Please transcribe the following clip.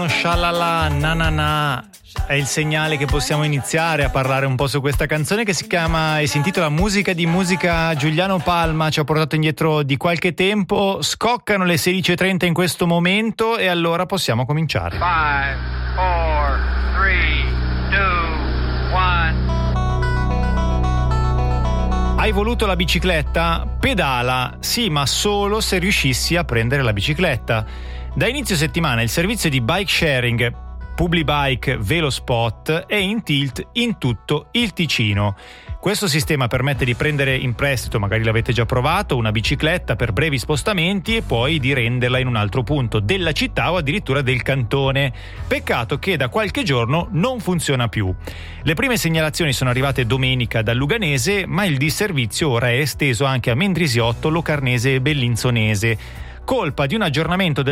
Shalala na na na è il segnale che possiamo iniziare a parlare un po' su questa canzone che si chiama e si intitola Musica di musica. Giuliano Palma ci ha portato indietro di qualche tempo. Scoccano le 16:30 in questo momento e allora possiamo cominciare. 5, 4, 3, 2, 1. Hai voluto la bicicletta? Pedala, sì, ma solo se riuscissi a prendere la bicicletta. Da inizio settimana il servizio di bike sharing Publibike Velospot è in tilt in tutto il Ticino. Questo sistema permette di prendere in prestito, magari l'avete già provato, una bicicletta per brevi spostamenti e poi di renderla in un altro punto della città o addirittura del cantone. Peccato che da qualche giorno non funziona più. Le prime segnalazioni sono arrivate domenica dal Luganese, ma il disservizio ora è esteso anche a Mendrisiotto, Locarnese e Bellinzonese. Colpa di un aggiornamento del